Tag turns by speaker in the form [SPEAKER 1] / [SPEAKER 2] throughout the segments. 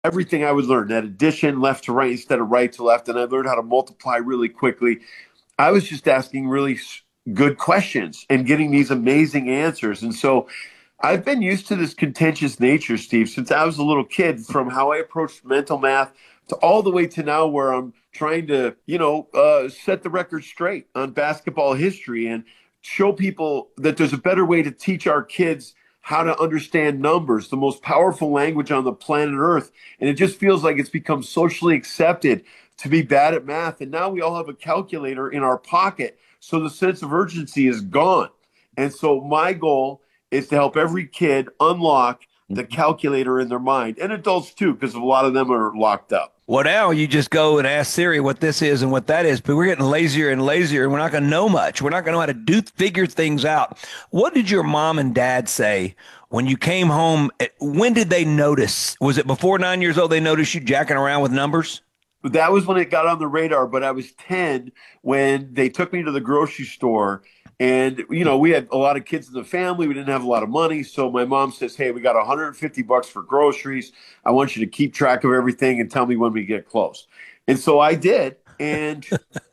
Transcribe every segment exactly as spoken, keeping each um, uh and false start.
[SPEAKER 1] everything I would learn, that addition left to right instead of right to left. And I learned how to multiply really quickly. I was just asking really good questions and getting these amazing answers. And so I've been used to this contentious nature, Steve, since I was a little kid, from how I approached mental math to all the way to now where I'm trying to, you know, uh, set the record straight on basketball history and show people that there's a better way to teach our kids how to understand numbers, the most powerful language on the planet Earth. And it just feels like it's become socially accepted to be bad at math. And now we all have a calculator in our pocket. So the sense of urgency is gone. And so my goal is to help every kid unlock the calculator in their mind, and adults too, because a lot of them are locked up.
[SPEAKER 2] Well, now you just go and ask Siri what this is and what that is, but we're getting lazier and lazier, and we're not going to know much. We're not going to know how to do figure things out. What did your mom and dad say when you came home? When did they notice? Was it before nine years old they noticed you jacking around with numbers?
[SPEAKER 1] That was when it got on the radar, but I was ten when they took me to the grocery store. And, you know, we had a lot of kids in the family. We didn't have a lot of money. So my mom says, hey, we got one hundred fifty bucks for groceries. I want you to keep track of everything and tell me when we get close. And so I did. And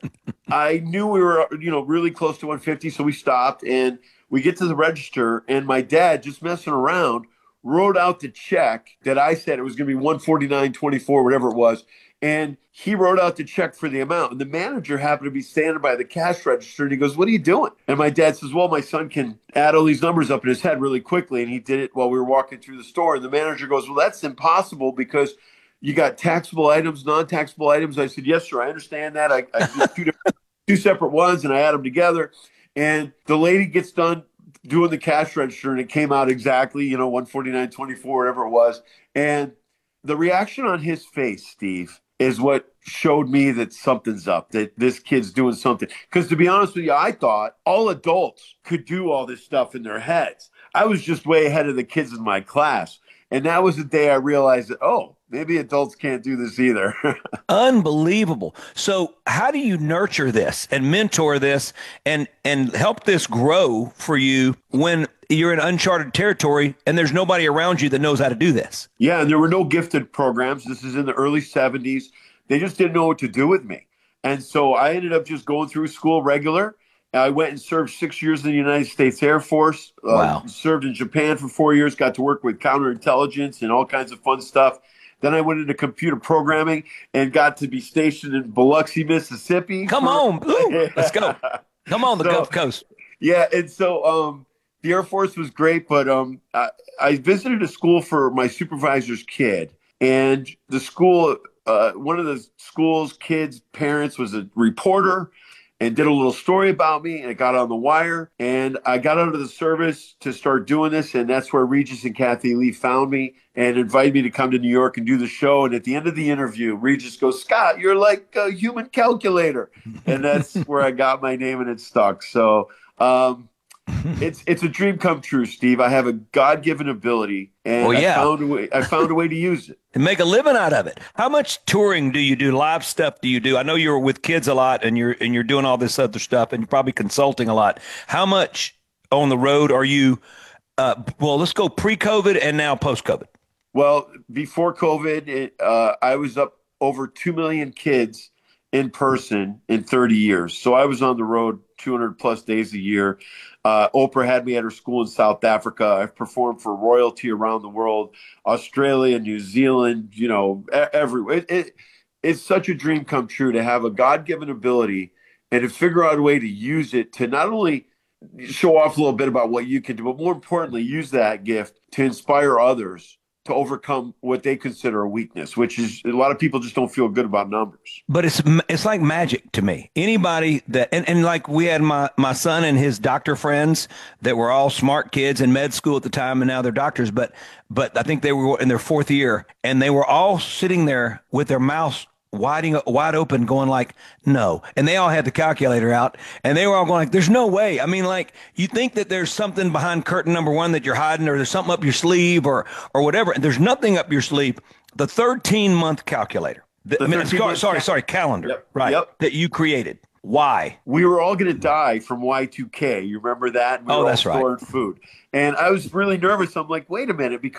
[SPEAKER 1] I knew we were, you know, really close to one hundred fifty. So we stopped and we get to the register. And my dad, just messing around, wrote out the check that I said it was going to be one forty-nine twenty-four, whatever it was. And he wrote out the check for the amount. And the manager happened to be standing by the cash register. And he goes, what are you doing? And my dad says, well, my son can add all these numbers up in his head really quickly. And he did it while we were walking through the store. And the manager goes, well, that's impossible because you got taxable items, non-taxable items. I said, yes, sir, I understand that. I, I did two, different, two separate ones and I add them together. And the lady gets done doing the cash register and it came out exactly, you know, one forty-nine twenty-four, whatever it was. And the reaction on his face, Steve, is what showed me that something's up, that this kid's doing something. Because to be honest with you, I thought all adults could do all this stuff in their heads. I was just way ahead of the kids in my class. And that was the day I realized that, oh, maybe adults can't do this either.
[SPEAKER 2] Unbelievable. So how do you nurture this and mentor this and and help this grow for you when you're in uncharted territory and there's nobody around you that knows how to do this?
[SPEAKER 1] Yeah, and there were no gifted programs. This is in the early seventies. They just didn't know what to do with me. And so I ended up just going through school regular. I went and served six years in the United States Air Force, uh,
[SPEAKER 2] Wow.
[SPEAKER 1] served in Japan for four years, got to work with counterintelligence and all kinds of fun stuff. Then I went into computer programming and got to be stationed in Biloxi, Mississippi.
[SPEAKER 2] Come
[SPEAKER 1] For,
[SPEAKER 2] on. Ooh, let's go. Come on, the
[SPEAKER 1] so,
[SPEAKER 2] Gulf Coast.
[SPEAKER 1] yeah, and so um, the Air Force was great, but um, I, I visited a school for my supervisor's kid, and the school, uh, one of the school's kids' parents was a reporter and did a little story about me, and it got on the wire, and I got out of the service to start doing this, and that's where Regis and Kathy Lee found me and invited me to come to New York and do the show. And at the end of the interview, Regis goes, Scott, you're like a human calculator. And that's where I got my name, and it stuck. So um, it's it's a dream come true, Steve. I have a God-given ability,
[SPEAKER 2] Well,
[SPEAKER 1] and I
[SPEAKER 2] yeah,
[SPEAKER 1] found a way, I found a way to use it.
[SPEAKER 2] and make a living out of it. How much touring do you do? Live stuff do you do? I know you're with kids a lot and you're and you're doing all this other stuff and you're probably consulting a lot. How much on the road are you uh, well, let's go pre-COVID and now post-COVID.
[SPEAKER 1] Well, before COVID, it, uh, I was up over two million kids in person in thirty years. So I was on the road two hundred plus days a year. Uh, Oprah had me at her school in South Africa. I've performed for royalty around the world, Australia, New Zealand, you know, e- everywhere. It, it, it's such a dream come true to have a God given ability and to figure out a way to use it to not only show off a little bit about what you can do, but more importantly, use that gift to inspire others to overcome what they consider a weakness, which is a lot of people just don't feel good about numbers.
[SPEAKER 2] But it's it's like magic to me. Anybody that and, and like we had my my son and his doctor friends that were all smart kids in med school at the time, and now they're doctors. But but I think they were in their fourth year, and they were all sitting there with their mouths wide wide open, going like, no. And they all had the calculator out, and they were all going like, there's no way. I mean, like, you think that there's something behind curtain number one that you're hiding, or there's something up your sleeve, or or whatever. And there's nothing up your sleeve. The thirteen month calculator. The, I
[SPEAKER 1] The
[SPEAKER 2] mean, sorry,
[SPEAKER 1] thirteen
[SPEAKER 2] sorry, sorry, calendar,
[SPEAKER 1] Yep.
[SPEAKER 2] right?
[SPEAKER 1] Yep.
[SPEAKER 2] That you created. Why?
[SPEAKER 1] We were all going to die from Y two K. You remember that? We
[SPEAKER 2] Oh,
[SPEAKER 1] were all
[SPEAKER 2] that's right.
[SPEAKER 1] storing food. And I was really nervous. I'm like, wait a minute, because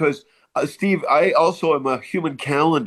[SPEAKER 1] Uh, Steve, I also am a human calendar.